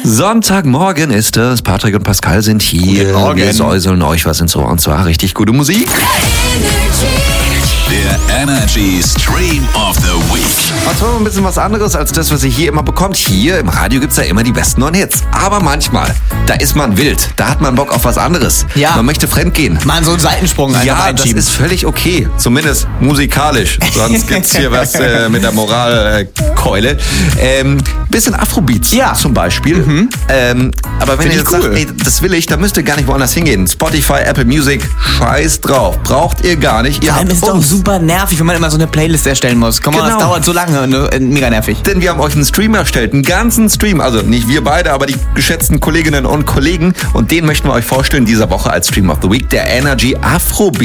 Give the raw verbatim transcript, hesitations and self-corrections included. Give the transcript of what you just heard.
Sonntagmorgen ist es. Patrick und Pascal sind hier. Guten Morgen. Wir säuseln euch was ins Ohr. Und zwar richtig gute Musik. Der Energy Stream of the Week. Und zwar ein bisschen was anderes als das, was ihr hier immer bekommt. Hier im Radio gibt's ja immer die besten neuen Hits. Aber manchmal, da ist man wild. Da hat man Bock auf was anderes. Ja. Man möchte fremdgehen. Mal so einen Seitensprung einfach Ja, das einschieben. ist völlig okay. Zumindest musikalisch. Sonst gibt's hier was äh, mit der Moralkeule. Ähm, bisschen Afrobeats Ja. zum Beispiel. Mhm. Ähm, aber wenn Find ihr ich jetzt cool. sagt, ey, das will ich, dann müsst ihr gar nicht woanders hingehen. Spotify, Apple Music, scheiß drauf. Braucht ihr gar nicht. Ihr Vor allem habt ist es doch uns. super nervig, wenn man immer so eine Playlist erstellen muss. Komm mal, Genau. das dauert so lange und äh, mega nervig. Denn wir haben euch einen Stream erstellt, einen ganzen Stream, also nicht wir beide, aber die geschätzten Kolleginnen und Kollegen, und den möchten wir euch vorstellen dieser Woche als Stream of the Week, der Energy Afrobeat.